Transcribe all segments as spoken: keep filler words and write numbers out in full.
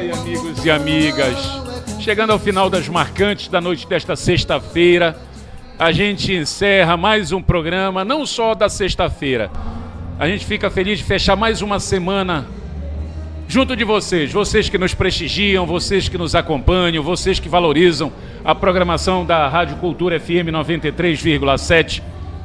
Ai, amigos e amigas, chegando ao final das marcantes da noite desta sexta-feira, a gente encerra mais um programa, não só da sexta-feira. A gente fica feliz de fechar mais uma semana junto de vocês, vocês que nos prestigiam, vocês que nos acompanham, vocês que valorizam a programação da Rádio Cultura F M noventa e três vírgula sete.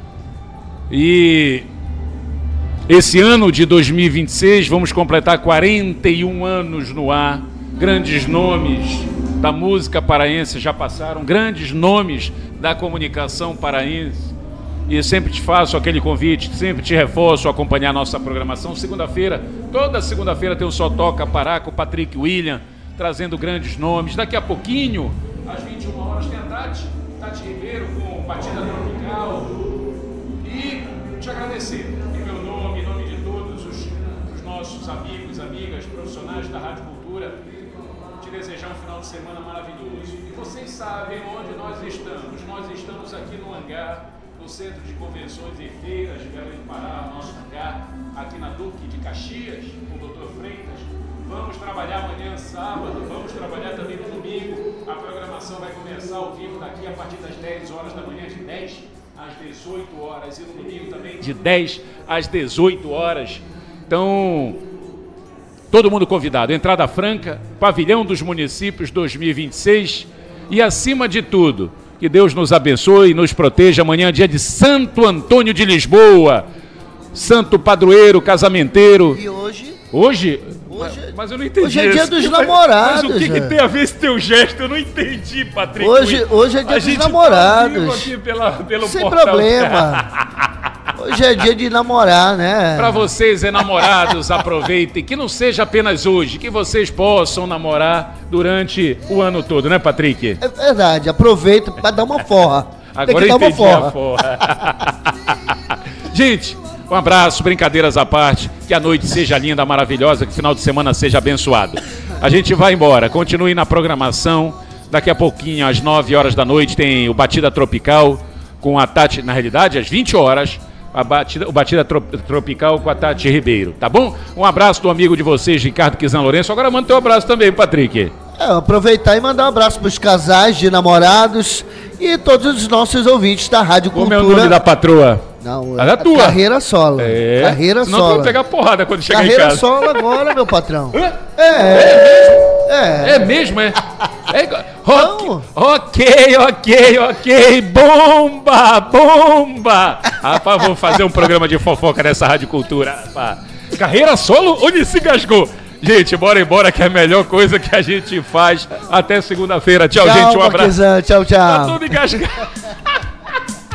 E esse ano de dois mil e vinte e seis vamos completar quarenta e um anos no ar. Grandes nomes da música paraense já passaram, grandes nomes da comunicação paraense. E sempre te faço aquele convite, sempre te reforço a acompanhar a nossa programação. Segunda-feira, toda segunda-feira tem o Só Toca Pará com o Patrick William, trazendo grandes nomes. Daqui a pouquinho, às vinte e uma horas, tem a Tati, Tati Ribeiro com Batida Tropical. E te agradecer, em meu nome, em nome de todos os, os nossos amigos, amigas, profissionais da Rádio Cultura, te desejar um final de semana maravilhoso. E vocês sabem onde nós estamos. Nós estamos aqui no hangar, no Centro de Convenções e Feiras de Belém do Pará, nosso hangar, aqui na Duque de Caxias, com o doutor Freitas. Vamos trabalhar amanhã, sábado, vamos trabalhar também no domingo. A programação vai começar ao vivo daqui a partir das dez horas da manhã, de dez às dezoito horas, e no domingo também de dez às dezoito horas. Então, todo mundo convidado. Entrada franca, Pavilhão dos Municípios dois mil e vinte e seis. E acima de tudo, que Deus nos abençoe e nos proteja. Amanhã, dia de Santo Antônio de Lisboa, santo padroeiro, casamenteiro. E hoje? Hoje? Hoje mas, mas eu não entendi. Hoje é dia dos mas, namorados. Mas o que, que tem a ver esse teu gesto? Eu não entendi, Patrick. Hoje, hoje é dia a dos gente namorados. Tá aqui pela, pelo Sem portal. problema. Hoje é dia de namorar, né? Para vocês, enamorados, aproveitem. Que não seja apenas hoje, que vocês possam namorar durante o ano todo, né, Patrick? É verdade, aproveita para dar uma forra. Agora Tem que eu dar uma entendi forra. a forra. Gente, um abraço, brincadeiras à parte. Que a noite seja linda, maravilhosa, que o final de semana seja abençoado. A gente vai embora, continue na programação. Daqui a pouquinho, às nove horas da noite, tem o Batida Tropical com a Tati, na realidade, às vinte horas. A batida, o Batida Tropical com a Tati Ribeiro, tá bom? Um abraço do amigo de vocês, Ricardo Kizan Lourenço. Agora manda teu abraço também, Patrick. É, aproveitar e mandar um abraço para os casais de namorados e todos os nossos ouvintes da Rádio Cultura. Como é o nome da patroa? Não, é da tua. Carreira solo. É. Carreira Senão solo. tu vai pegar porrada quando chegar Carreira em casa. solo agora, meu patrão. É? É. É. É, é mesmo, é? é rock, Não. ok, ok, ok, bomba, bomba. Rapaz, vou fazer um programa de fofoca nessa Rádio Cultura. Rapaz. Carreira solo, onde se gasgou? Gente, bora embora que é a melhor coisa que a gente faz. Até segunda-feira. Tchau, Tchau, gente, um abraço. Marquesan. Tchau, tchau. Tá tudo engasgado.